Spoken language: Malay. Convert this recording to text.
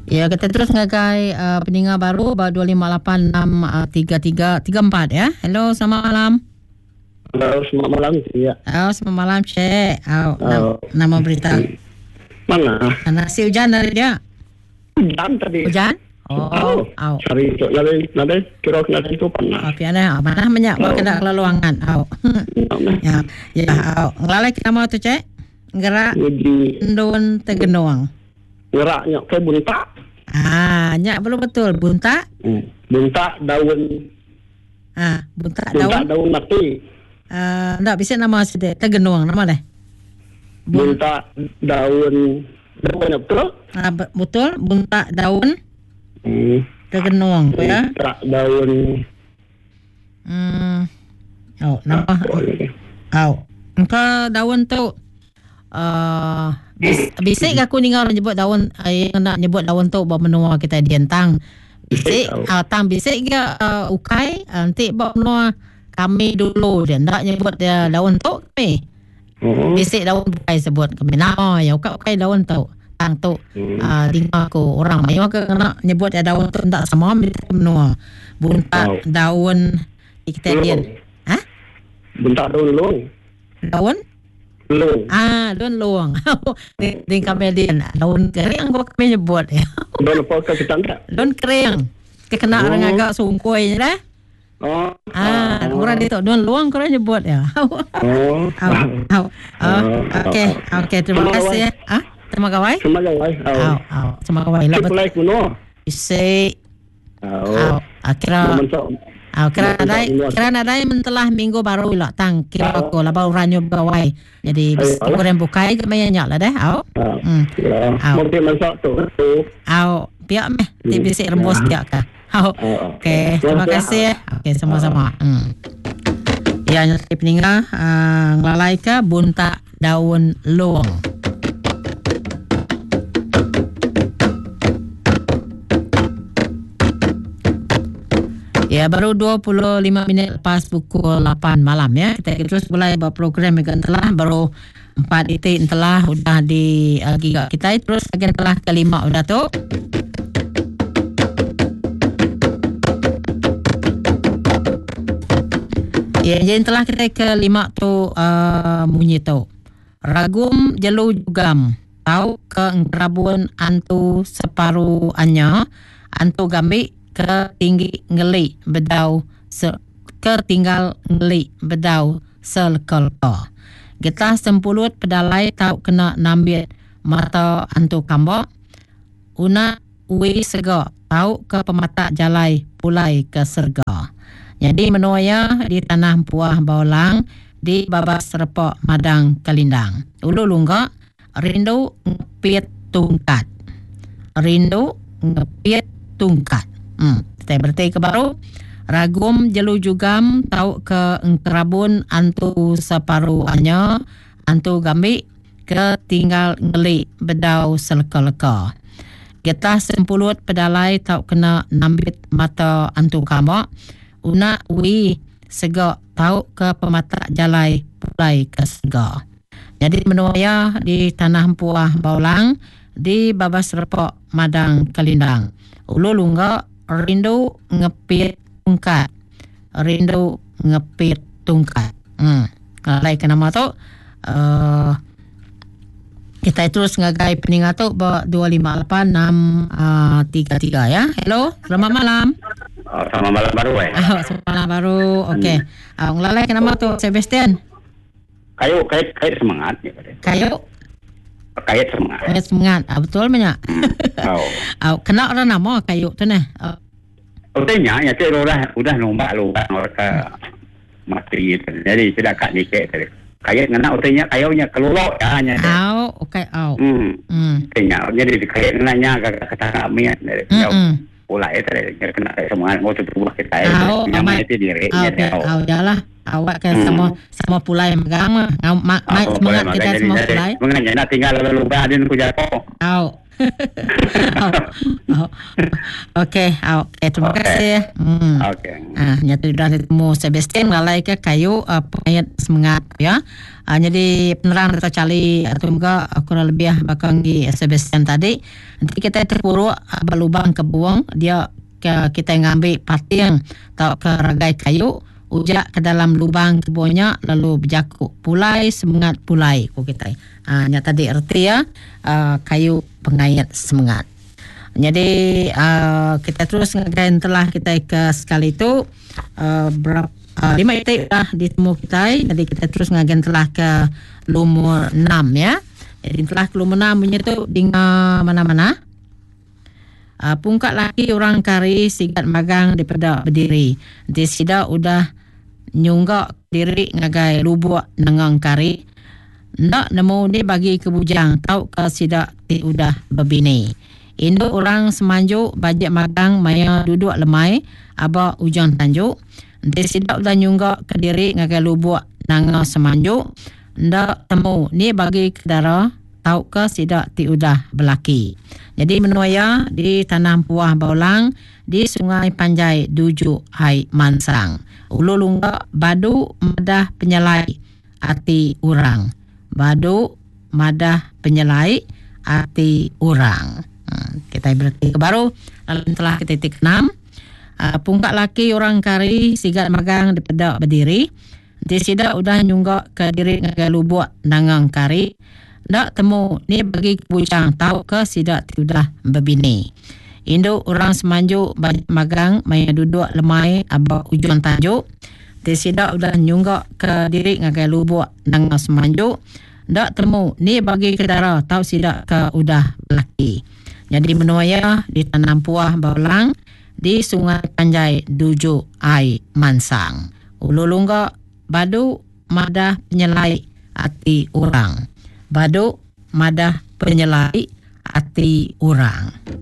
Ya, kita terus ngagai pendengar baru 25863334 ya. Hello, selamat malam. Halo, selamat malam. Ya. Oh, selamat malam, Cik. Nama berita. Mana? Nasi hujan dari dia. Hujan tadi. Hujan? Oh. Sorry, nanti kira nanti itu panas. Oh, piana. Mana banyak bawa kena kelaluangan. Ya. Ngelalai kita mau tu, Cik. Gerak ndun tegenuang. Geraknya kayak buntak. Nyak belum betul. Buntak? Buntak daun. Buntak daun mati. Tak bisa nama sedih. Tegenuang nama deh. Buntak daun betul? Betul. Buntak daun. Tegenuang ya. Buntak daun. Nama. Engkau daun tu. Bisik aku dengar nyebut daun yang nak nyebut daun tu bawa menua kita dientang. Bisik tang bisik ke ukai nanti bawa menua kami dulu dia nak nyebut dia daun tu kami. Bisik daun ukai sebut kami nama ya ukai daun tu tang tu dengar aku orang mayu ke nak nyebut dia daun tu tak sama menua. Buntak daun kita dia. Buntak daun long. Daun Long. Daun luang. Di kami dia daun kering kau kami nyebut ya. Daun apa kau tak? Daun kering. Kena orang agak sungkoi je dah. Orang dia tu daun luang kau nyebut ya. Okey, terima kasih. Terima kasih. Terima kasih. Like kuno. Isi. Kerana ada yang mentelah minggu baru lah tang kira aku lah baru ranyo bawai jadi kurang bukai ke banyak lah dah mungkin masak tu pihak meh bisik rembus dia ke okey terima kasih okey sama-sama ya nyari peninggal ngelalai ke buntak daun luang. Ya, baru 25 minit lepas pukul 8 malam ya. Kita terus mulai buat program yang telah baru 4 titik telah udah di giga kita terus bagian telah kelima udah tu. Ya, jadi telah kita kelima tu bunyi tu. Ragum jelu jugam tau ke ngerabun antu separuh anya antu gambi ketinggi ngeli bedau ketinggal ngeli bedau selkelko. Getah sempulut pedalai tau kena nambit mata antu kambok. Una uwi sego tau ke pemata jalai pulai ke serga. Jadi menuaya di tanah puah baulang di babas repok madang kalindang. Ulu lungga rindu ngepit tungkat. Rindu ngepit tungkat. Kita berarti ke baru ragum jelu jugam tau ke engkerabun antu separuh anya antu gambi ke tinggal ngeli bedau seleka-leka. Getah sempulut pedalai tau kena nambit mata antu kambok. Una wi sega tau ke pemata jalai pulai ke sega. Jadi menuaya di tanah puah baulang di babas repok madang kalindang. Ulu lungga rindu ngepit tungkat. Rindu ngepit tungkat. Kalau ke nama tu kita terus ngagai peningat tu 258633 ya. Hello, selamat malam. Selamat malam baru selamat malam baru. Okey. Ngelalai ke nama tu Sebastian. Kayu kait semangat ya. Kayu kait semangat. Kait semangat. Betul banyak. Kena orang nama kayu tu nah. Utenya ya tu udah lomba ke mati jadi tidak kat nikah tadi. Kait ngena utenya kayunya kelulok ya hanya. Okey. Utenya jadi kait nanya kata kami dari ulai tadi kena semangat mau tubuh kita nama itu diri jalah awak kan sama pulai megang semangat kita semua pulai menganya tinggal lalu badin ku jatuh Okey, terima kasih. Okey. Nyata dah ketemu Sebastian ngalai ke kayu pengayat semangat ya. Jadi penerang kita cali atau juga kurang lebih bakal di Sebastian tadi. Nanti kita terpuruk berlubang ke buang dia kita ngambil parti yang tahu ke ragai kayu ujak ke dalam lubang kebunnya lalu berjakuk pulai semangat pulai ko kita. Nyata tadi erti ya kayu pengayat semangat. Jadi kita terus ngagain telah kita ke sekali itu berapa 5 itu dah ditemu kita. Jadi kita terus ngagain telah ke lumur 6 ya. Jadi telah ke lumur 6 punya tu dengan mana-mana. Pungkat laki orang kari sigat magang daripada berdiri. Di sida udah nyunggak diri ngagai lubuk nangang kari. Ndak nemu ni bagi kebujang tahu ke sida ti udah berbini. Indo orang semanjuk bajet magang maya duduk lemai aba ujang tanjuk. Nanti sidak udah nyunggak ke diri ngagai lubuk nangang semanjuk. Ndak temu ni bagi kedara tahu ke sidak ti udah berlaki. Jadi menuaya di tanah Puah Baulang di Sungai Panjai Duju Hai Mansang. Ulu lunggak badu madah penyelai ati urang. Badu madah penyelai ati urang. Kita berarti ke baru lalu telah kita titik 6. Pungkat laki orang kari sigat magang di pedak berdiri. Di sida udah nyunggak ke diri ngagai lubuk nangang kari. Ndak temu ni bagi kebucang tahu ke sida sudah berbini. Indo orang semanjuk magang maya duduk lemai aba ujung tanjuk. Di sida udah nyunggak ke diri ngagai lubuk nangang semanjuk. Ndak temu ni bagi kedara tahu sida ke udah laki. Jadi menuaya di tanah Puah Baulang di Sungai Panjai Duju Ai Mansang. Ulu lunggak badu madah penyelai ati urang. Badu madah penyelai ati urang.